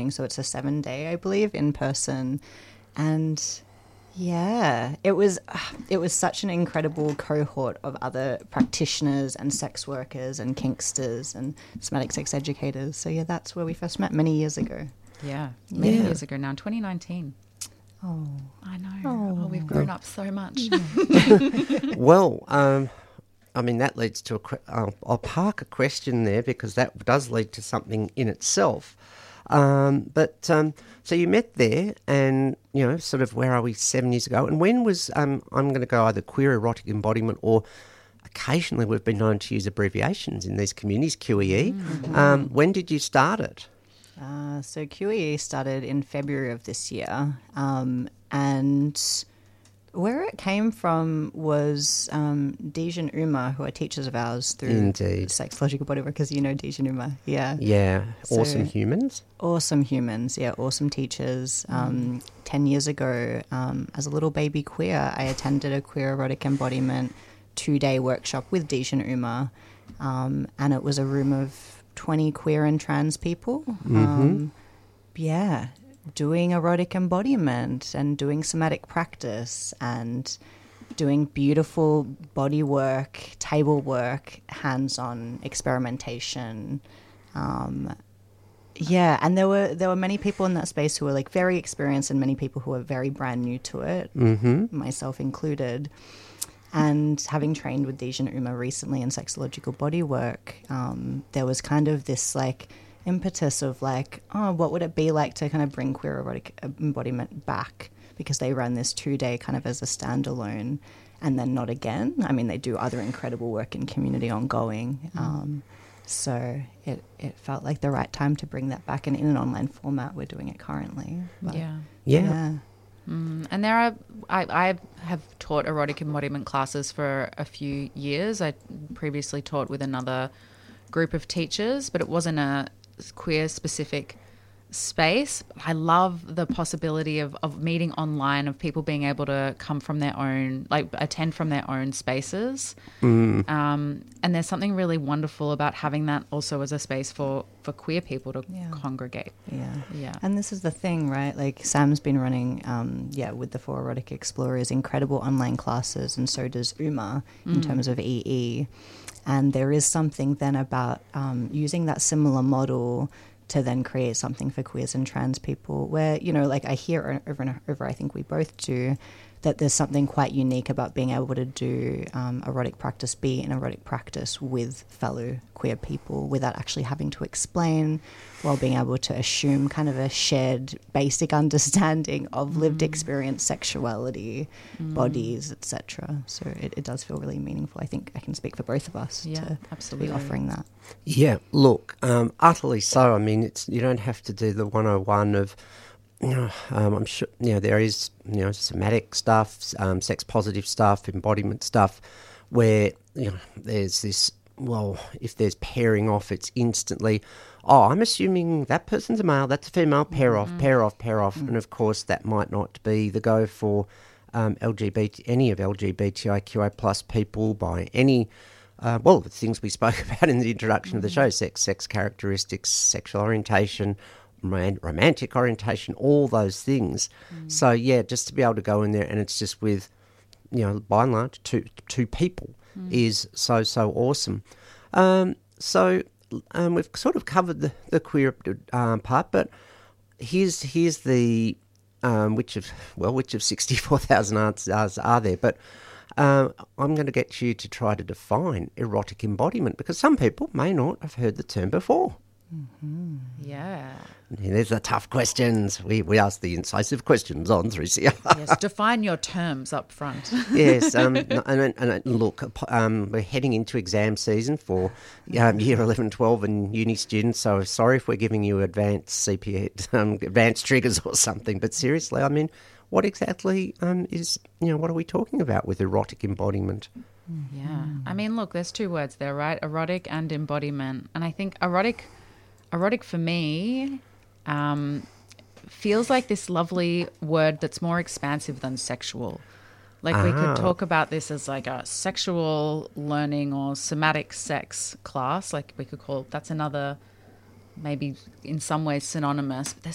teaching. So it's a 7-day, I believe, in person. And yeah, it was such an incredible cohort of other practitioners and sex workers and kinksters and somatic sex educators. So yeah, that's where we first met many years ago. Yeah, many years ago now, 2019. Oh, I know. Oh, we've grown up so much. Well, I mean, that leads to I'll park a question there because that does lead to something in itself. So you met there and, sort of where are we 7 years ago? And when was, I'm going to go either queer erotic embodiment or occasionally we've been known to use abbreviations in these communities, QEE. Mm-hmm. When did you start it? So QEE started in February of this year, and where it came from was Deej and Uma, who are teachers of ours through Sexological Bodywork, because Deej and Uma, yeah. Yeah, awesome humans. Awesome humans, yeah, awesome teachers. 10 years ago, as a little baby queer, I attended a queer erotic embodiment 2-day workshop with Deej and Uma, and it was a room of 20 queer and trans people. Doing erotic embodiment and doing somatic practice and doing beautiful body work, table work, hands-on experimentation. And there were many people in that space who were like very experienced and many people who were very brand new to it, myself included. And having trained with Deej and Uma recently in sexological bodywork, there was kind of this like impetus of like, oh, what would it be like to kind of bring queer erotic embodiment back? Because they ran this 2-day kind of as a standalone and then not again. I mean, they do other incredible work in community ongoing. So it felt like the right time to bring that back. And in an online format, we're doing it currently. But, yeah. And there are, I have taught erotic embodiment classes for a few years. I previously taught with another group of teachers, but it wasn't a queer specific space. I love the possibility of meeting online, of people being able to come from their own, like attend from their own spaces. And there's something really wonderful about having that also as a space for queer people to congregate. Yeah. And this is the thing, right? Like Sam's been running, with the 4 Erotic Explorers, incredible online classes, and so does Uma in terms of EE. And there is something then about using that similar model to then create something for queers and trans people where, like I hear over and over, I think we both do, that there's something quite unique about being able to do erotic practice, be in erotic practice with fellow queer people without actually having to explain, while being able to assume kind of a shared basic understanding of lived experience, sexuality, bodies, etc. So it does feel really meaningful. I think I can speak for both of us to absolutely be offering that. Yeah, look, utterly so. I mean, you don't have to do the 101 of, I'm sure, there is, somatic stuff, sex positive stuff, embodiment stuff, where, there's this, well, if there's pairing off, it's instantly, I'm assuming that person's a male, that's a female, pair off. And of course, that might not be the go for any of LGBTIQI plus people by any, the things we spoke about in the introduction of the show, sex characteristics, sexual orientation, romantic orientation, all those things. So, just to be able to go in there and it's just with, by and large, two people is so awesome. So we've sort of covered the queer part, but here's the which of 64,000 answers are there? But I'm going to get you to try to define erotic embodiment because some people may not have heard the term before. Yeah. There's the tough questions. We ask the incisive questions on 3CR. Yes, define your terms up front. Yes, and look, we're heading into exam season for year 11, 12 and uni students, so sorry if we're giving you advanced CPA, advanced triggers or something, but seriously, I mean, what exactly is, what are we talking about with erotic embodiment? Yeah, I mean, look, there's 2 words there, right? Erotic and embodiment, and I think erotic for me feels like this lovely word that's more expansive than sexual. Like we could talk about this as like a sexual learning or somatic sex class. Like we could call that's another, maybe in some ways synonymous. But there's